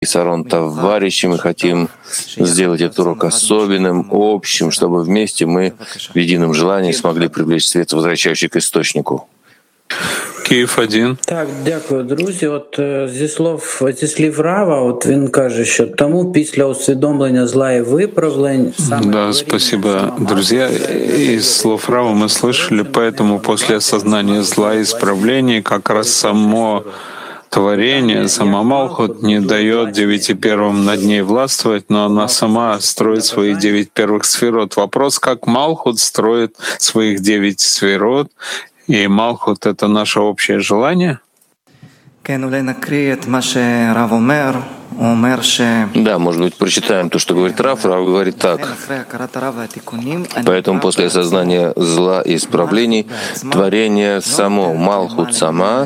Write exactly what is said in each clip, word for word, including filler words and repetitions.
Сарон товарищи, мы хотим сделать этот урок особенным, общим, чтобы вместе мы в едином желании смогли привлечь свет, возвращающий к источнику. Київ один. Так, дякую, друзі. От е, зі слов зі слів Рава, от він каже, що тому після усвідомлення зла і виправлень саме Да, спасибо, друзья. Из слов Рава мы слышали, поэтому после осознания зла и исправлений как раз само творение, сама Малхут не дает девяти первым над ней властвовать, но она сама строит свои девять первых сферот. Вопрос, как Малхут строит своих девять сферот, и Малхут — это наше общее желание? Да, может быть, прочитаем то, что говорит Рав. Рав говорит так. Поэтому после осознания зла и исправлений творение само, Малхут сама,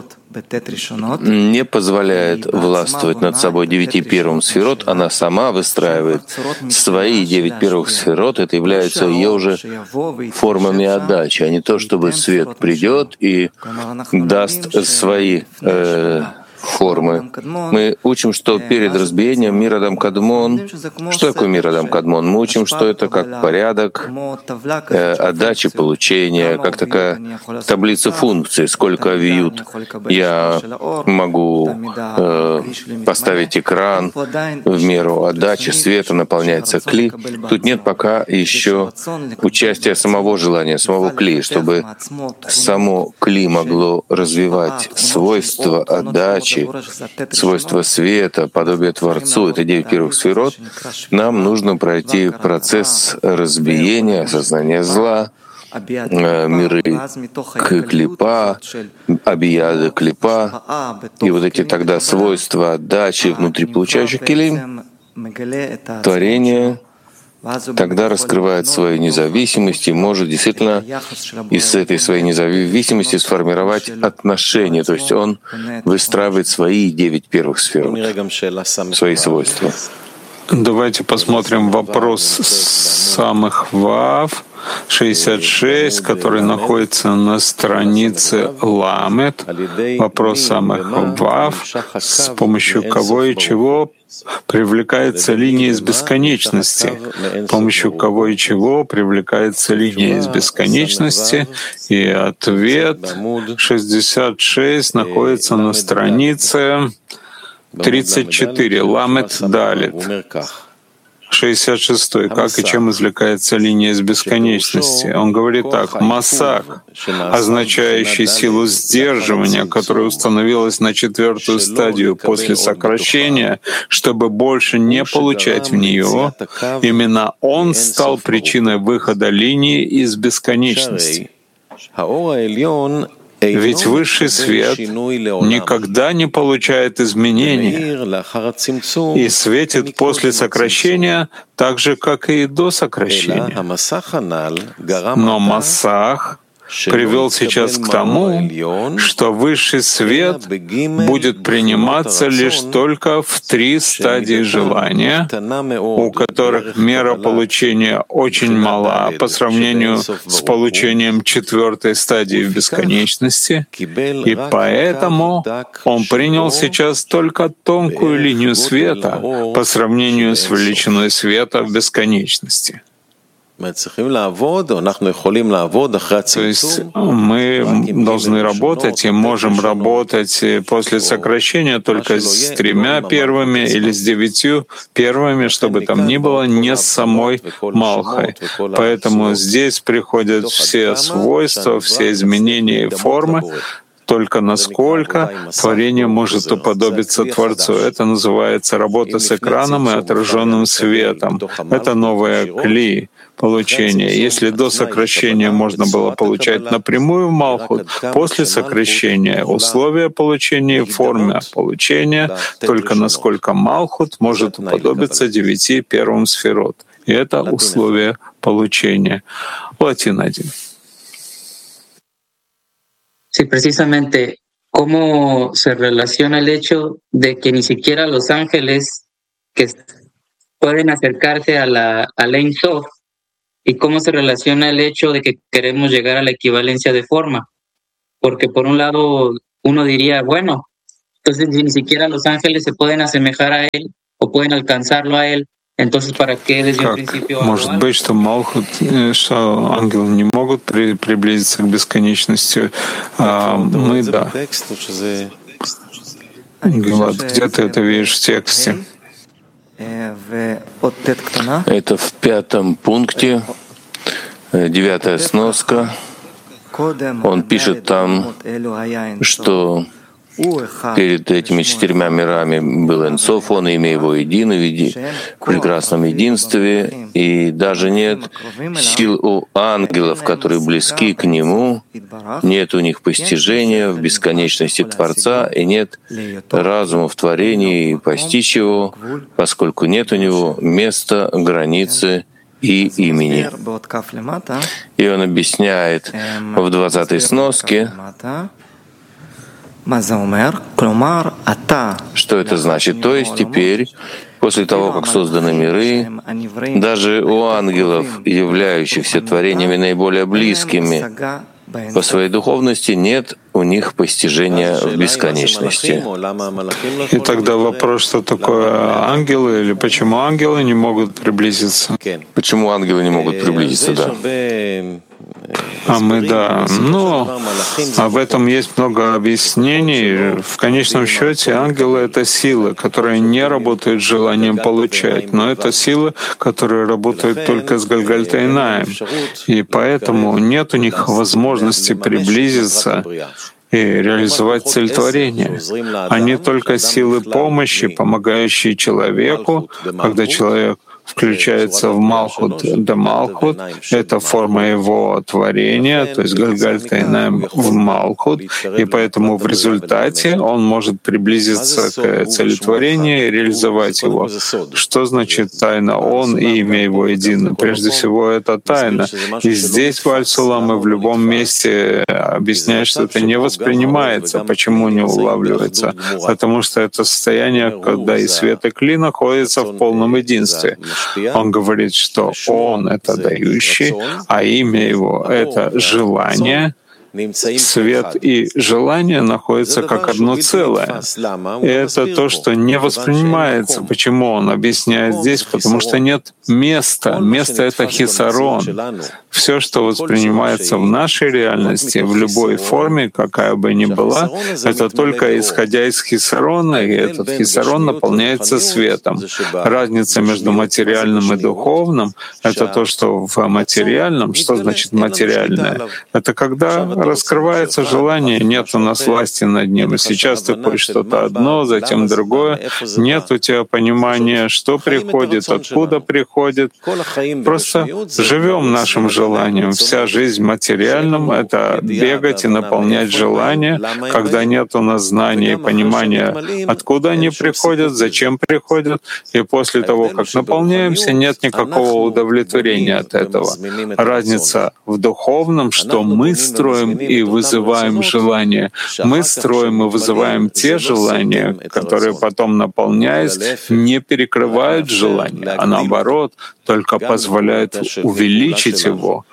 не позволяет властвовать над собой девяти первым сферот, она сама выстраивает свои девять первых сферот, это является ее уже формами отдачи, а не то, чтобы свет придет и даст свои э, формы. Мы учим, что перед разбиением мир Адам Кадмон, что такое мир Адам Кадмон? Мы учим, что это как порядок э, отдачи, получения, как такая таблица функций, сколько вьют. Я могу э, поставить экран в меру отдачи, света наполняется кли. Тут нет пока еще участия самого желания, самого кли, чтобы само кли могло развивать свойства отдачи, свойства света, подобие Творцу, это девять первых сферот, нам нужно пройти процесс разбиения, осознания зла, миры клипа, абияды клипа, и вот эти тогда свойства отдачи внутри получающих келим, творение тогда раскрывает свою независимость и может действительно из этой своей независимости сформировать отношения. То есть он выстраивает свои девять первых сфер, свои свойства. Давайте посмотрим вопрос самых вав. шестьдесят шесть, который находится на странице Ламет. Вопрос самых вав, с помощью кого и чего привлекается линия из бесконечности, с помощью кого и чего привлекается линия из бесконечности, и ответ шестьдесят шесть находится на странице тридцать четыре, Ламет Далит. шестьдесят шестой. Как и чем извлекается линия из бесконечности? Он говорит так. Масах, означающий силу сдерживания, которая установилась на четвертую стадию после сокращения, чтобы больше не получать в нее, именно он стал причиной выхода линии из бесконечности. Ведь высший свет никогда не получает изменения и светит после сокращения так же, как и до сокращения. Но Масах привел сейчас к тому, что высший свет будет приниматься лишь только в три стадии желания, у которых мера получения очень мала по сравнению с получением четвертой стадии в бесконечности, и поэтому он принял сейчас только тонкую линию света по сравнению с величиной света в бесконечности. То есть мы должны работать и можем работать после сокращения только с тремя первыми или с девятью первыми, чтобы там ни было, не с самой Малхой. Поэтому здесь приходят все свойства, все изменения и формы, только насколько творение может уподобиться Творцу. Это называется работа с экраном и отраженным светом. Это новая кли, получение. Если до сокращения можно было получать напрямую в Малхут, после сокращения условия получения и формы получения, только насколько Малхут может уподобиться девяти первым сферот. И это условие получения. Латин один. Sí, precisamente, cómo se relaciona el hecho de que ni siquiera los ángeles que pueden acercarse a la al Ein Sof, y cómo se relaciona el hecho de que queremos llegar a la equivalencia de forma. Porque por un lado uno diría, bueno, Entonces, si ni siquiera los ángeles se pueden asemejar a él o pueden alcanzarlo a él, entonces, ¿para qué desde un principio? Как может быть, что Малхут, что ангелы не могут при, приблизиться к бесконечности, а мы, да. Гилад, где ты это видишь в тексте? Это в пятом пункте, девятая сноска. Он пишет там, что перед этими четырьмя мирами был Эйн Соф, он и имя его едино в прекрасном единстве, и даже нет сил у ангелов, которые близки к Нему, нет у них постижения в бесконечности Творца, и нет разума в творении постичь Его, поскольку нет у Него места, границы и имени. И он объясняет в двадцатой сноске, что это значит? То есть теперь, после того, как созданы миры, даже у ангелов, являющихся творениями наиболее близкими по своей духовности, нет у них постижения в бесконечности. И тогда вопрос, что такое ангелы, или почему ангелы не могут приблизиться? Почему ангелы не могут приблизиться, да? А мы, да. Но об этом есть много объяснений. В конечном счете ангелы — это силы, которые не работают с желанием получать, но это силы, которые работают только с Гальгальта-Инаем. И поэтому нет у них возможности приблизиться и реализовать цель творения. Они только силы помощи, помогающие человеку, когда человек включается в Малхут да Малхут, это форма его творения, то есть Гальгальта-Инаем в Малхут, и поэтому в результате он может приблизиться к цели творения и реализовать его. Что значит тайна Он и имя Его едино? Прежде всего, это тайна. И здесь в Аль-Сулам и в любом месте объясняет, что это не воспринимается. Почему не улавливается? Потому что это состояние, когда и свет, и кли находятся в полном единстве. Он говорит, что Он — это дающий, а имя Его — это желание. Свет и желание находятся как одно целое. И это то, что не воспринимается. Почему он объясняет здесь? Потому что нет места. Место — это хисарон. Все, что воспринимается в нашей реальности, в любой форме, какая бы ни была, это только исходя из хисарона, и этот хисарон наполняется светом. Разница между материальным и духовным — это то, что в материальном, что значит материальное? Это когда раскрывается желание, нет у нас власти над ним. И сейчас ты хочешь что-то одно, затем другое. Нет у тебя понимания, что приходит, откуда приходит. Просто живем нашим желанием. Вся жизнь материальным — это бегать и наполнять желание, когда нет у нас знания и понимания, откуда они приходят, зачем приходят. И после того, как наполняемся, нет никакого удовлетворения от этого. Разница в духовном, что мы строим и вызываем желания. Мы строим и вызываем те желания, которые потом, наполняясь, не перекрывают желание, а наоборот, только позволяют увеличить его.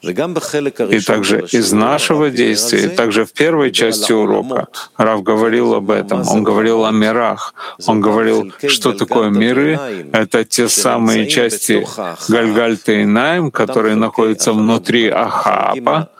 И также из нашего действия, и также в первой части урока Рав говорил об этом. Он говорил о мирах. Он говорил, что такое миры. Это те самые части Гальгальта-Инаем, которые находятся внутри Ахаапа,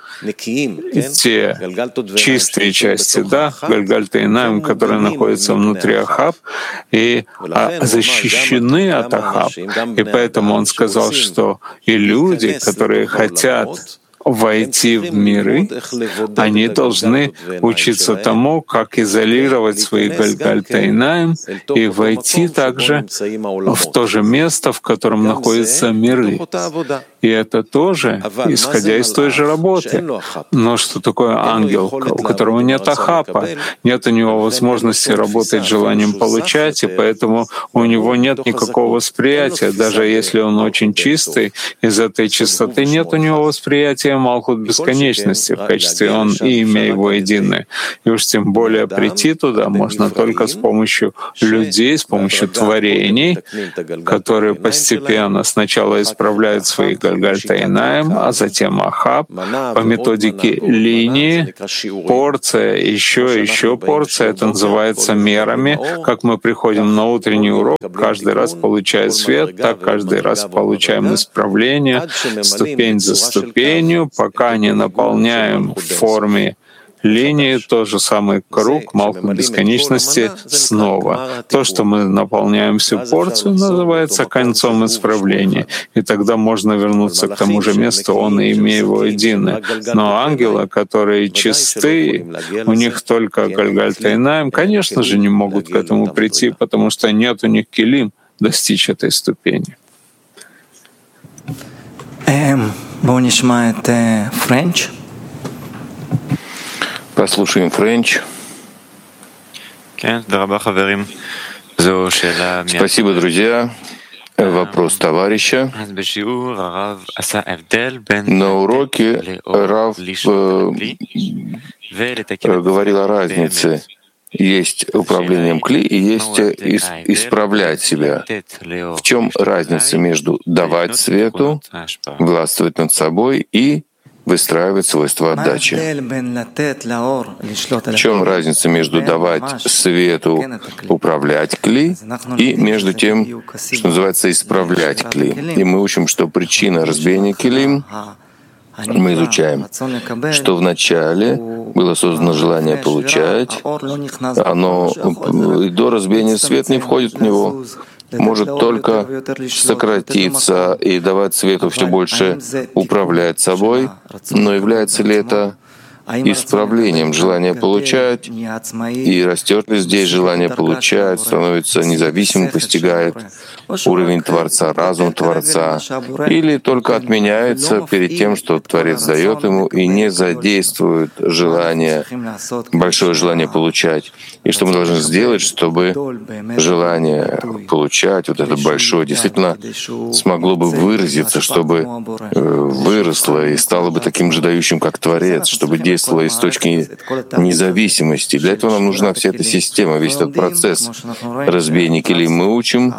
те чистые части, да, Гальгальта-Инаем, которые находятся внутри Ахаб и защищены от Ахаб. И поэтому он сказал, что и люди, которые хотят войти в миры, они должны учиться тому, как изолировать свои Гальгальта-Инаем и войти также в то же место, в котором находятся миры. И это тоже, исходя из той же работы. Но что такое ангел, у которого нет ахапа, нет у него возможности работать желанием получать, и поэтому у него нет никакого восприятия. Даже если он очень чистый, из этой чистоты нет у него восприятия Малхут бесконечности в качестве Он и имя Его единое. И уж тем более прийти туда можно только с помощью людей, с помощью творений, которые постепенно сначала исправляют свои Гальгальтайнаем, а затем Ахаб, по методике линии, порция, еще, еще порция, это называется мерами. Как мы приходим на утренний урок, каждый раз получая свет, так каждый раз получаем исправление, ступень за ступенью, пока не наполняем в форме линии, тот же самый круг, малку бесконечности снова. То, что мы наполняем всю порцию, называется концом исправления. И тогда можно вернуться к тому же месту, он и имея его единое. Но ангелы, которые чисты, у них только Гальгальтайнаем, конечно же, не могут к этому прийти, потому что нет у них килим достичь этой ступени. Френч. Послушаем Френч. Спасибо, друзья. Вопрос товарища. На уроке Рав э, говорил о разнице. Есть управлением кли и есть исправлять себя. В чем разница между давать свету, властвовать над собой и выстраивать свойства отдачи? В чем разница между давать свету, управлять кли, и между тем, что называется исправлять кли? И мы учим, что причина разбиения килим, мы изучаем, что вначале было создано желание получать, оно и до разбиения свет не входит в него, может только сократиться и давать свету все больше управлять собой, но является ли это исправлением желания получать, и растет ли здесь желание получать, становится независимым, постигает уровень Творца, разум Творца, или только отменяется перед тем, что Творец дает ему, и не задействует желание, большое желание получать. И что мы должны сделать, чтобы желание получать, вот это большое, действительно смогло бы выразиться, чтобы выросло и стало бы таким же дающим, как Творец, чтобы действовало из точки независимости. Для этого нам нужна вся эта система, весь этот процесс разбиения килим. Мы учим,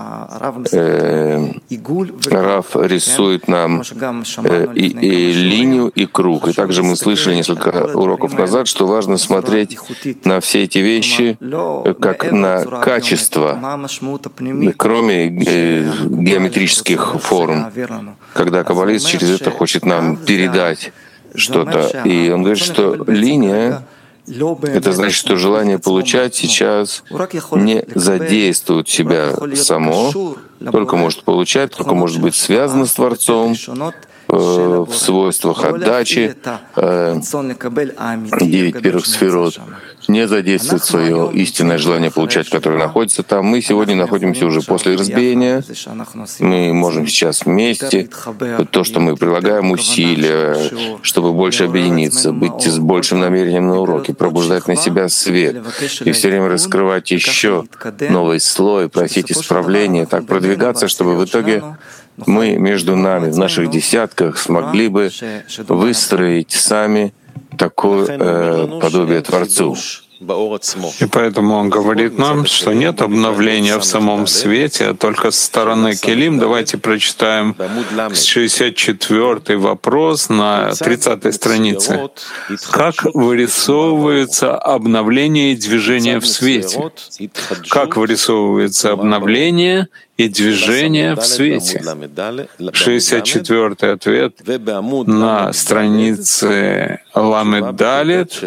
э, Рав рисует нам э, и, и линию, и круг. И также мы слышали несколько уроков назад, что важно смотреть на все эти вещи как на качество, кроме э, геометрических форм. Когда каббалист через это хочет нам передать что-то. И он говорит, что линия — это значит, что желание получать сейчас не задействует себя само, только может получать, только может быть связано с Творцом э, в свойствах отдачи, э, девять первых сферот, не задействует свое истинное желание получать, которое находится там. Мы сегодня находимся уже после разбиения. Мы можем сейчас вместе, то, что мы прилагаем усилия, чтобы больше объединиться, быть с большим намерением на уроке, пробуждать на себя свет и все время раскрывать еще новый слой, просить исправления, так продвигаться, чтобы в итоге мы между нами, в наших десятках, смогли бы выстроить сами такое э, подобие Творцу. И поэтому он говорит нам, что нет обновления в самом свете, а только со стороны килим. Давайте прочитаем шестьдесят четвёртый вопрос на тридцатой странице. Как вырисовывается обновление и движение в свете? Как вырисовывается обновление и движение в свете? шестьдесят четвёртый ответ на странице Ламед Далет,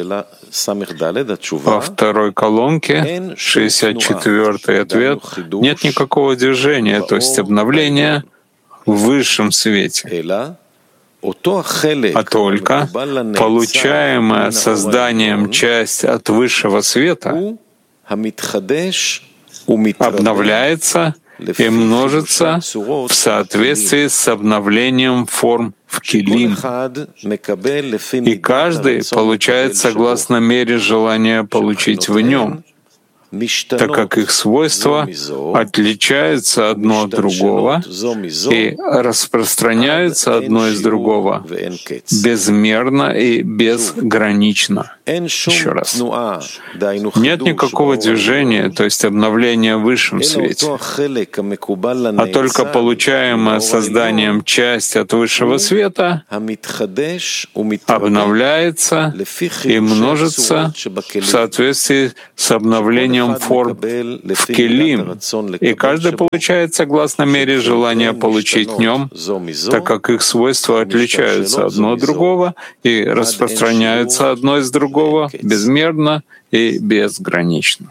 во второй колонке, шестьдесят четвёртый ответ. Нет никакого движения, то есть обновления в высшем свете, а только получаемая созданием часть от высшего света обновляется и множится в соответствии с обновлением форм в килим. И каждый получает согласно мере желания получить в нем, так как их свойства отличаются одно от другого и распространяются одно из другого безмерно и безгранично. Еще раз. Нет никакого движения, то есть обновления в высшем свете, а только получаемая созданием часть от высшего света обновляется и множится в соответствии с обновлением форм в келим. И каждый получает согласно мере желания получить в нем, так как их свойства отличаются одно от другого и распространяются одно из другого безмерно и безгранично.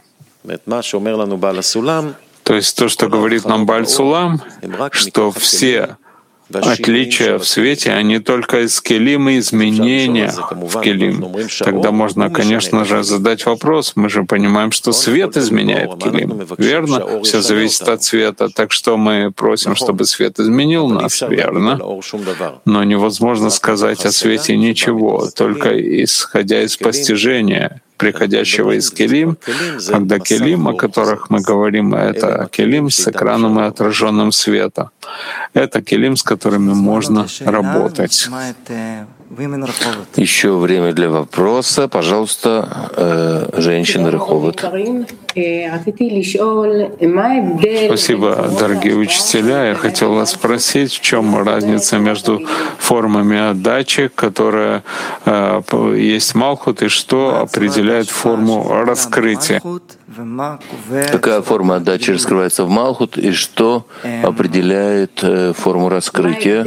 То есть то, что говорит нам Бааль Сулам, что все отличия в свете, они только из келим и изменения в келим. Тогда можно, конечно же, задать вопрос. Мы же понимаем, что свет изменяет келим. Верно? Все зависит от света. Так что мы просим, чтобы свет изменил нас, верно? Но невозможно сказать о свете ничего, только исходя из постижения, приходящего из келим, когда келим, о которых мы говорим, это келим с экраном и отраженным светом. Это келим, с которыми можно работать. Еще время для вопроса. Пожалуйста, э, женщина Реховод. Спасибо, дорогие учителя. Я хотел вас спросить, в чем разница между формами отдачи, которая э, есть Малхут, и что определяет форму раскрытия? Какая форма отдачи раскрывается в Малхут, и что определяет э, форму раскрытия?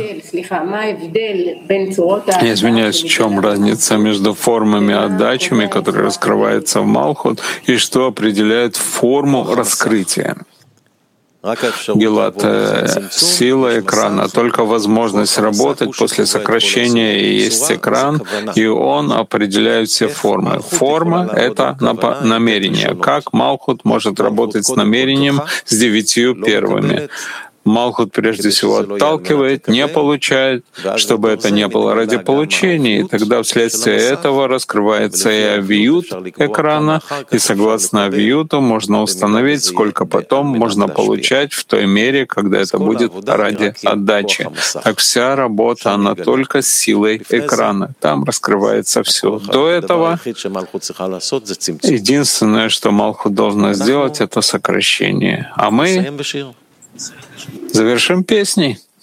Я извиняюсь, в чем разница между формами отдачами, которые раскрываются в Малхут, и что определяет форму раскрытия? Гилат, сила экрана, только возможность работать после сокращения и есть экран, и он определяет все формы. Форма — это намерение. Как Малхут может работать с намерением с девятью первыми? Малхут прежде всего отталкивает, не получает, чтобы это не было ради получения, и тогда вследствие этого раскрывается и авиют экрана, и согласно авиюту можно установить, сколько потом можно получать в той мере, когда это будет ради отдачи. Так вся работа, она только с силой экрана. Там раскрывается все. До этого единственное, что Малхут должна сделать, это сокращение. А мы завершим песней.